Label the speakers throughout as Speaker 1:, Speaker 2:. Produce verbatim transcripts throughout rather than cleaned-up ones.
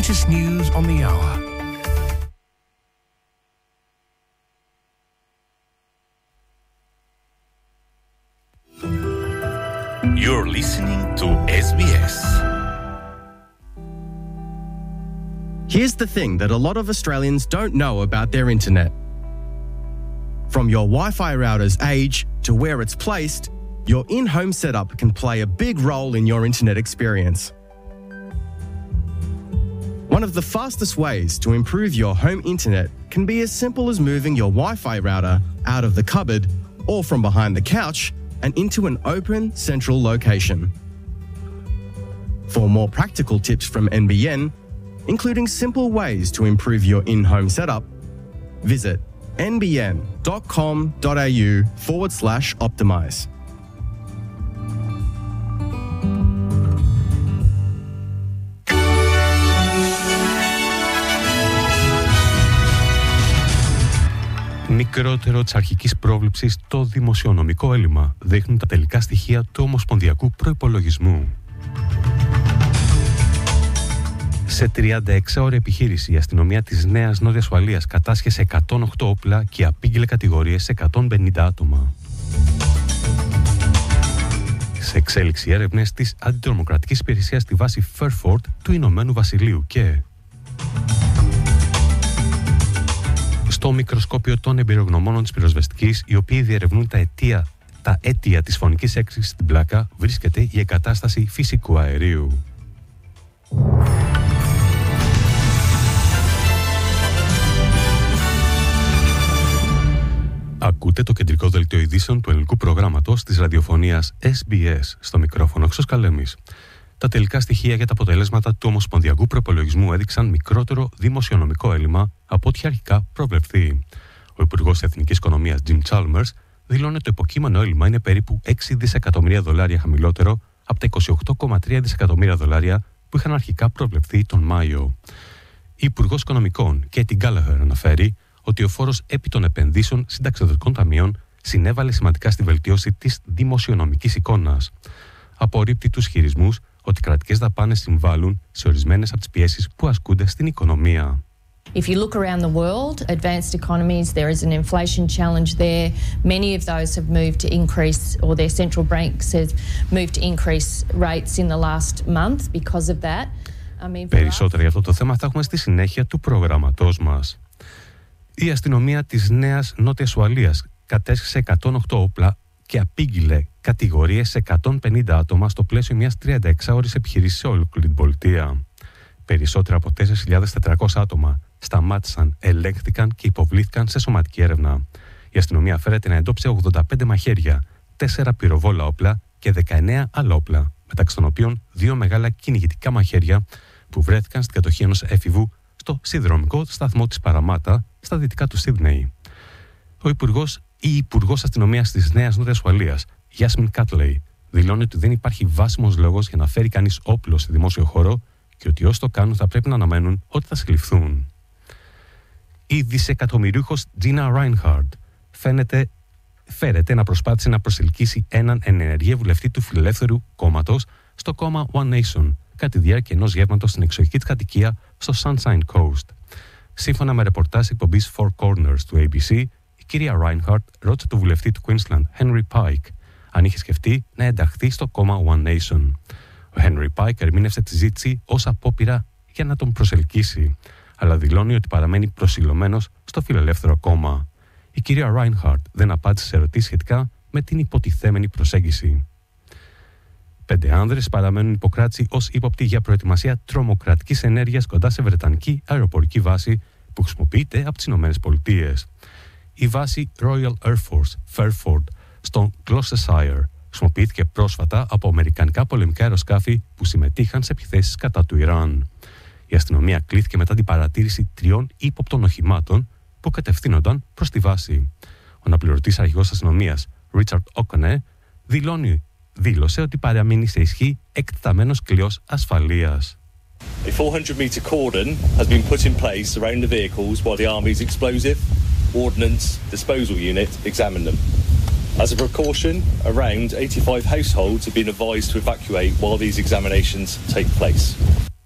Speaker 1: latest news on the hour.
Speaker 2: You're listening to ες μπι ες.
Speaker 3: Here's the thing that a lot of Australians don't know about their internet. From your Wi-Fi router's age to where it's placed, your in-home setup can play a big role in your internet experience. One of the fastest ways to improve your home internet can be as simple as moving your Wi-Fi router out of the cupboard or from behind the couch and into an open central location. For more practical tips from N B N, including simple ways to improve your in-home setup, visit nbn.com.au forward slash optimize.
Speaker 4: Μικρότερο της αρχικής πρόβλεψης το δημοσιονομικό έλλειμμα δείχνουν τα τελικά στοιχεία του ομοσπονδιακού προϋπολογισμού. Σε τριάντα έξι ώρες επιχείρηση, η αστυνομία της Νέας Νότιας Ουαλίας κατάσχεσε εκατόν οκτώ όπλα και απήγγειλε κατηγορίες σε εκατόν πενήντα άτομα. Σε εξέλιξη έρευνες της αντιτρομοκρατικής υπηρεσίας στη βάση Fairford του Ηνωμένου Βασιλείου και... Στο μικροσκόπιο των εμπειρογνωμόνων της πυροσβεστικής, οι οποίοι διερευνούν τα αιτία, τα αίτια της φωνικής έκρηξης στην Πλάκα, βρίσκεται η εγκατάσταση φυσικού αερίου. Ακούτε το κεντρικό δελτίο ειδήσεων του ελληνικού προγράμματος της ραδιοφωνίας ες μπι ες, στο μικρόφωνο Χρήστος Καλέμης. Τα τελικά στοιχεία για τα αποτελέσματα του ομοσπονδιακού προϋπολογισμού έδειξαν μικρότερο δημοσιονομικό έλλειμμα από ό,τι αρχικά προβλεφθεί. Ο Υπουργός Εθνικής Οικονομίας Jim Chalmers δηλώνει ότι το υποκείμενο έλλειμμα είναι περίπου έξι δισεκατομμύρια δολάρια χαμηλότερο από τα είκοσι οκτώ κόμμα τρία δισεκατομμύρια δολάρια που είχαν αρχικά προβλεφθεί τον Μάιο. Η Υπουργός Οικονομικών Katie Gallagher αναφέρει ότι ο φόρος επί των επενδύσεων συνταξιδοτικών ταμείων συνέβαλε σημαντικά στη βελτίωση της δημοσιονομικής εικόνας. Απορρίπτει τους χειρισμούς ότι οι κρατικές δαπάνες συμβάλλουν σε ορισμένες από τις πιέσεις που ασκούνται στην οικονομία.
Speaker 5: If you look around the world, advanced economies, there is an inflation challenge there. Many of those have moved to increase, or their central banks have moved to increase rates in the last month because of that. I mean,
Speaker 4: Περισσότερα για αυτό το θέμα θα έχουμε στη συνέχεια του προγραμματός μας. Η αστυνομία της Νέας Νότιας Ουαλίας κατέσχισε εκατόν οκτώ όπλα και απήγγειλε κατηγορίες σε εκατόν πενήντα άτομα στο πλαίσιο μιας τριάντα έξι ώρες επιχειρήσης σε ολόκληρη την πολιτεία. Περισσότερα από τέσσερις χιλιάδες τετρακόσια άτομα σταμάτησαν, ελέγχθηκαν και υποβλήθηκαν σε σωματική έρευνα. Η αστυνομία φέρεται να εντόπισε ογδόντα πέντε μαχαίρια, τέσσερα πυροβόλα όπλα και δεκαεννέα άλλα όπλα, μεταξύ των οποίων δύο μεγάλα κυνηγητικά μαχαίρια που βρέθηκαν στην κατοχή ενός έφηβου στο σιδηροδρομικό σταθμό της Παραμάτα, στα δυτικά του Σίδνεϊ. Ο Υπουργός ή Υπουργός Αστυνομίας της Νέας Νότιας Ουαλίας, Γιάσμιν Κάτλεϊ, δηλώνει ότι δεν υπάρχει βάσιμος λόγος για να φέρει κανείς όπλο σε δημόσιο χώρο και ότι όσοι το κάνουν θα πρέπει να αναμένουν ότι θα συλληφθούν. Η δισεκατομμυρίουχος Τζίνα Ράινχαρντ φαίνεται, φέρεται να προσπάθησε να προσελκύσει έναν ενεργή βουλευτή του Φιλελεύθερου Κόμματος στο κόμμα One Nation κατά τη διάρκεια ενός γεύματος στην εξοχική της κατοικία στο Sunshine Coast. Σύμφωνα με ρεπορτάζ εκπομπής Four Corners του έι μπι σι, η κυρία Ράινχαρντ ρώτησε τον βουλευτή του Queensland, Henry Pike, αν είχε σκεφτεί να ενταχθεί στο κόμμα One Nation. Ο Henry Pike ερμήνευσε τη ζήτηση ως απόπειρα για να τον προσελκύσει, αλλά δηλώνει ότι παραμένει προσιλωμένος στο φιλελεύθερο κόμμα. Η κυρία Ράινχαρντ δεν απάντησε σε ερωτήσεις σχετικά με την υποτιθέμενη προσέγγιση. Πέντε άνδρες παραμένουν υποκράτηση ως ύποπτοι για προετοιμασία τρομοκρατικής ενέργειας κοντά σε βρετανική αεροπορική βάση που χρησιμοποιείται από τις Ηνωμένες Πολιτείες. Η βάση Royal Air Force Fairford στο Gloucestershire χρησιμοποιήθηκε πρόσφατα από αμερικανικά πολεμικά αεροσκάφη που συμμετείχαν σε επιθέσεις κατά του Ιράν. Η αστυνομία κλήθηκε μετά την παρατήρηση τριών ύποπτων οχημάτων που κατευθύνονταν προς τη βάση. Ο αναπληρωτής αρχηγός αστυνομίας Richard O'Connor δηλώνει δήλωσε ότι παραμείνει σε ισχύ εκτεταμένος κλειός ασφαλείας.
Speaker 6: A four hundred metre cordon has been put in place around the vehicles while the Army's explosive ordnance disposal unit examine them. As a precaution, around eighty-five households have been advised to evacuate while these examinations take place.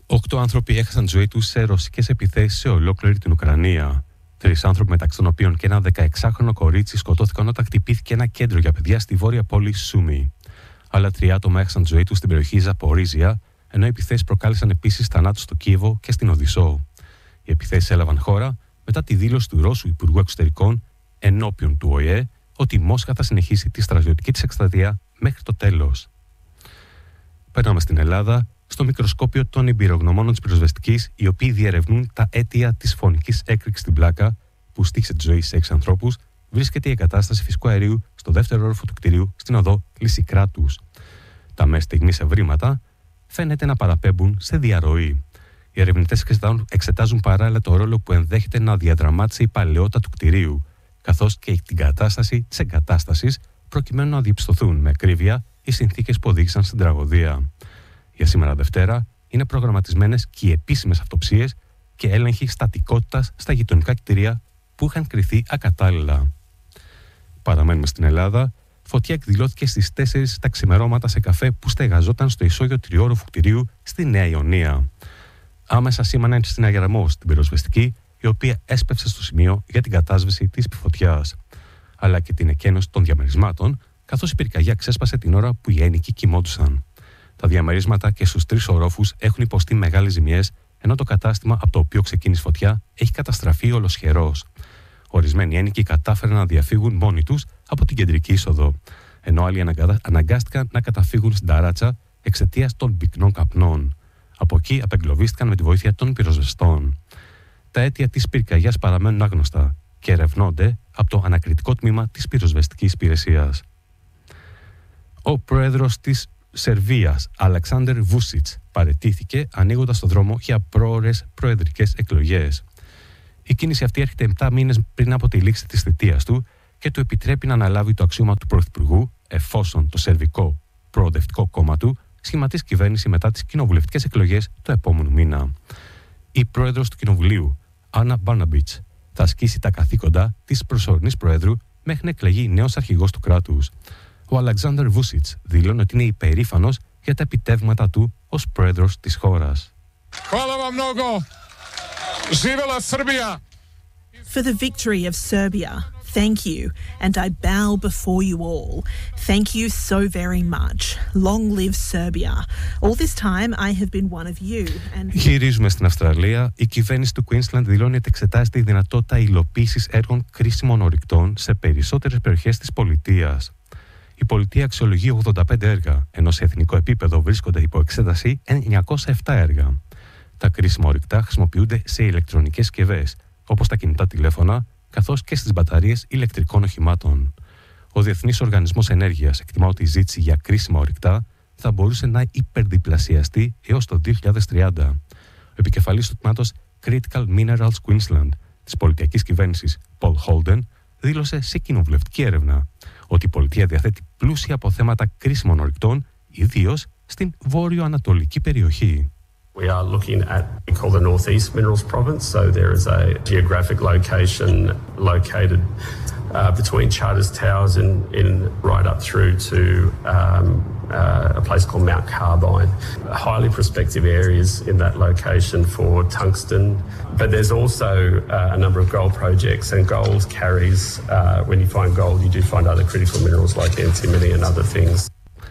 Speaker 4: Οκτώ άνθρωποι έχασαν τη ζωή τους σε ρωσικές επιθέσεις σε ολόκληρη την Ουκρανία. Τρεις άνθρωποι, μεταξύ των οποίων και ένα δεκαεξάχρονο κορίτσι, σκοτώθηκαν όταν χτυπήθηκε ένα κέντρο για παιδιά στη βόρεια πόλη Σούμι. Άλλα τρία άτομα έχασαν τη ζωή τους στην περιοχή Ζαπορίζια, ενώ οι επιθέσεις προκάλεσαν επίσης θανάτους στο Κίεβο και στην Οδυσσό. Οι επιθέσεις έλαβαν χώρα μετά τη δήλωση του Ρώσου Υπουργού Εξωτερικών ενώπιον του Ο Ε Ε ότι η Μόσχα θα συνεχίσει τη στρατιωτική της εκστρατεία μέχρι το τέλος. Περνάμε στην Ελλάδα, στο μικροσκόπιο των εμπειρογνωμόνων της πυροσβεστικής, οι οποίοι διερευνούν τα αίτια της φωνικής έκρηξης στην Πλάκα, που στήχησε τη ζωή σε έξι ανθρώπους, βρίσκεται η εγκατάσταση φυσικού αερίου στο δεύτερο όροφο του κτηρίου στην οδό Λυσικράτους. Τα μέχρι στιγμής ευρήματα φαίνεται να παραπέμπουν σε διαρροή. Οι ερευνητές εξετάζουν παράλληλα το ρόλο που ενδέχεται να διαδραμάτισε η παλαιότητα του κτηρίου, καθώς και την κατάσταση της εγκατάστασης, προκειμένου να διαπιστωθούν με ακρίβεια οι συνθήκες που οδήγησαν στην τραγωδία. Για σήμερα Δευτέρα είναι προγραμματισμένες και οι επίσημες αυτοψίες και έλεγχοι στατικότητας στα γειτονικά κτηρία που είχαν κριθεί ακατάλληλα. Παραμένουμε στην Ελλάδα. Φωτιά εκδηλώθηκε στις τέσσερις τα ξημερώματα σε καφέ που στεγαζόταν στο ισόγειο τριόροφου κτηρίου στη Νέα Ιωνία. Άμεσα σήμανε συναγερμό στην πυροσβεστική, η οποία έσπευσε στο σημείο για την κατάσβεση της φωτιάς, αλλά και την εκένωση των διαμερισμάτων, καθώς η πυρκαγιά ξέσπασε την ώρα που οι ένοικοι κοιμόντουσαν. Τα διαμερίσματα και στους τρεις ορόφους έχουν υποστεί μεγάλες ζημιές, ενώ το κατάστημα από το οποίο ξεκίνησε φωτιά έχει καταστραφεί ολοσχερός. Ορισμένοι ένοικοι κατάφεραν να διαφύγουν μόνοι τους από την κεντρική είσοδο, ενώ άλλοι αναγκάστηκαν να καταφύγουν στην ταράτσα εξαιτίας των πυκνών καπνών. Από εκεί απεγκλωβίστηκαν με τη βοήθεια των πυροσβεστών. Τα αίτια της πυρκαγιάς παραμένουν άγνωστα και ερευνώνται από το ανακριτικό τμήμα της πυροσβεστικής υπηρεσίας. Ο πρόεδρος της Σερβίας, Αλεξάνδερ Βούσιτς, παραιτήθηκε ανοίγοντας το δρόμο για πρόωρες προεδρικές εκλογές. Η κίνηση αυτή έρχεται επτά μήνες πριν από τη λήξη της θητείας του και του επιτρέπει να αναλάβει το αξίωμα του πρωθυπουργού, εφόσον το Σερβικό Προοδευτικό Κόμμα του σχηματίσει κυβέρνηση μετά τις κοινοβουλευτικές εκλογές του επόμενου μήνα. Η πρόεδρος του Κοινοβουλίου, Άννα Μπάρναμπιτς, θα ασκήσει τα καθήκοντα της προσωρινής προέδρου μέχρι να εκλεγεί νέος αρχηγός του κράτους. Ο Αλεξάνδερ Βούσιτς δηλώνει ότι είναι υπερήφανος για τα επιτεύγματα του ως πρόεδρος της χώρας.
Speaker 1: For the victory of Serbia, thank you, and I bow before you all. Thank you so very much. Long live Serbia. All this time I have been one of you. And...
Speaker 4: Γυρίζουμε στην Αυστραλία. Η κυβέρνηση του Queensland δηλώνει ότι εξετάζει τη δυνατότητα υλοποίησης έργων κρίσιμων ορυκτών σε περισσότερες περιοχές της πολιτείας. Η πολιτεία αξιολογεί ογδόντα πέντε έργα, ενώ σε εθνικό επίπεδο βρίσκονται υπό εξέταση εννιακόσια επτά έργα. Τα κρίσιμα ορυκτά χρησιμοποιούνται σε ηλεκτρονικές συσκευές, όπως τα κινητά τηλέφωνα, καθώς και στις μπαταρίες ηλεκτρικών οχημάτων. Ο Διεθνής Οργανισμός Ενέργειας εκτιμά ότι η ζήτηση για κρίσιμα ορυκτά θα μπορούσε να υπερδιπλασιαστεί έως το δύο χιλιάδες τριάντα. Ο επικεφαλής του τμήματος Critical Minerals Queensland της πολιτιακής κυβέρνησης, Paul Holden, δήλωσε σε κοινοβουλευτική έρευνα ότι η πολιτεία διαθέτει πλούσια αποθέματα κρίσιμων ορυκτών, ιδίως στην βόρειο-ανατολική περιοχή.
Speaker 7: We are looking at what we call the Northeast Minerals Province. So there is a geographic location located uh, between Charters Towers and in right up through to um, uh, a place called Mount Carbine. Highly prospective areas in that location for tungsten. But there's also uh, a number of gold projects, and gold carries, uh, when you find gold, you do find other critical minerals like antimony and other things.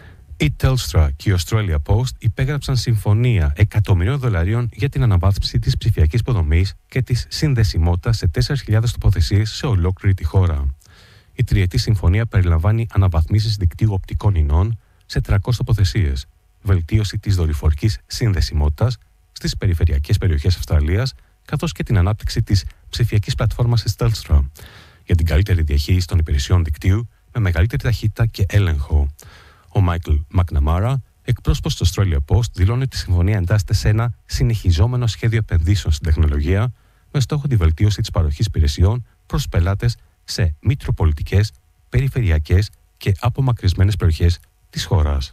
Speaker 4: Η Telstra και η Australia Post υπέγραψαν συμφωνία εκατομμυρίων δολαρίων για την αναβάθμιση της ψηφιακής υποδομής και της συνδεσιμότητας σε τέσσερις χιλιάδες τοποθεσίες σε ολόκληρη τη χώρα. Η τριετή συμφωνία περιλαμβάνει αναβαθμίσεις δικτύου οπτικών ινών σε τριακόσιες τοποθεσίες, βελτίωση της δορυφορικής συνδεσιμότητας στις περιφερειακές περιοχές Αυστραλίας, καθώς και την ανάπτυξη της ψηφιακής πλατφόρμας της Telstra για την καλύτερη διαχείριση των υπηρεσιών δικτύου με μεγαλύτερη ταχύτητα και έλεγχο. Ο Μάικλ Μακναμάρα, εκπρόσωπος του Australia Post, δηλώνει ότι η συμφωνία εντάσσεται σε ένα συνεχιζόμενο σχέδιο επενδύσεων στην τεχνολογία με στόχο τη βελτίωση της παροχής υπηρεσιών προς πελάτες σε μητροπολιτικές, περιφερειακές και απομακρυσμένες περιοχές της χώρας.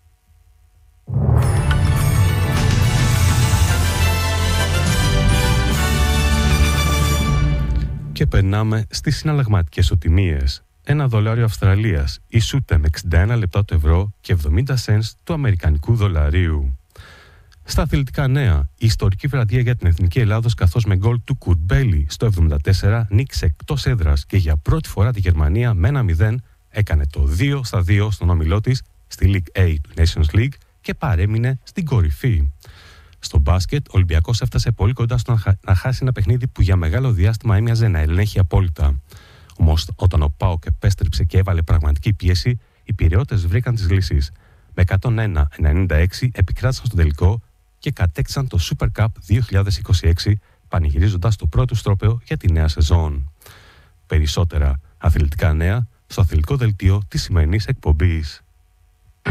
Speaker 4: Και περνάμε στις συναλλαγματικές ισοτιμίες. Ένα δολάριο Αυστραλίας ισούται με εξήντα ένα λεπτά το ευρώ και εβδομήντα σεντς του αμερικανικού δολαρίου. Στα αθλητικά νέα, η ιστορική βραδιά για την Εθνική Ελλάδος, καθώς με γκολ του Κουρμπέλη στο εβδομήντα τέσσερα νίκησε εκτός έδρας και για πρώτη φορά τη Γερμανία με ένα μηδέν, έκανε το δύο στα δύο στον όμιλό της στη League A του Nations League και παρέμεινε στην κορυφή. Στο μπάσκετ, ο Ολυμπιακός έφτασε πολύ κοντά στο να χάσει ένα παιχνίδι που για μεγάλο διάστημα έμοιαζε να ελέγχει απόλυτα. Όμως, όταν ο ΠΑΟΚ επέστρεψε και έβαλε πραγματική πίεση, οι Πειραιώτες βρήκαν τις λύσεις. Με εκατόν ένα ενενήντα έξι επικράτησαν στο τελικό και κατέκτησαν το Super Cup δύο χιλιάδες είκοσι έξι, πανηγυρίζοντας το πρώτο τρόπαιο για τη νέα σεζόν. Περισσότερα αθλητικά νέα στο αθλητικό δελτίο της σημερινής εκπομπής.